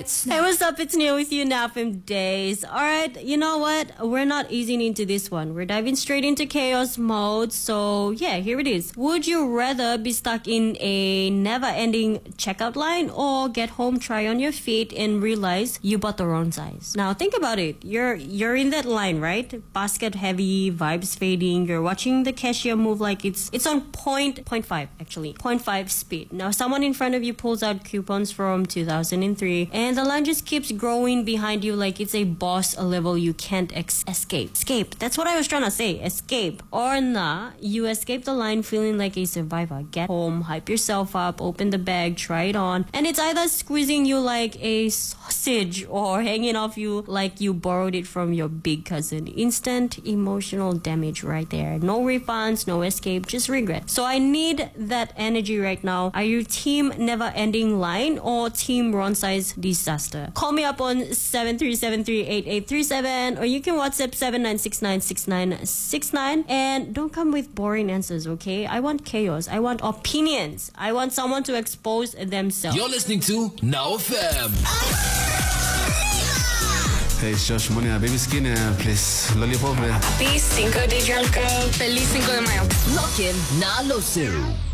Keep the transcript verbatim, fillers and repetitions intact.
Let's. Hey, what's up? It's Neil with you now from Days. Alright, you know what? We're not easing into this one. We're diving straight into chaos mode. So, yeah, here it is. Would you rather be stuck in a never-ending checkout line or get home, try on your feet, and realize you bought the wrong size? Now, think about it. You're you're in that line, right? Basket heavy, vibes fading. You're watching the cashier move like it's it's on point, point five, actually. point five speed. Now, someone in front of you pulls out coupons from two thousand three, and the line just keeps growing behind you like it's a boss level you can't ex- escape. Escape. That's what I was trying to say. Escape. Or nah, you escape the line feeling like a survivor. Get home, hype yourself up, open the bag, try it on, and it's either squeezing you like a sausage or hanging off you like you borrowed it from your big cousin. Instant emotional damage right there. No refunds, no escape, just regret. So I need that energy right now. Are you team never ending line or team wrong size disaster? Call me up on seven three seven three eight eight three seven, or you can WhatsApp seven nine six nine six nine six nine, and don't come with boring answers, okay? I want chaos. I want opinions. I want someone to expose themselves. You're listening to Now F M. Hey, it's Josh Money, Baby Skinny, please lollipop. Happy Cinco de Junco. Feliz Cinco de Mayo. Lock in Na Lo Seru.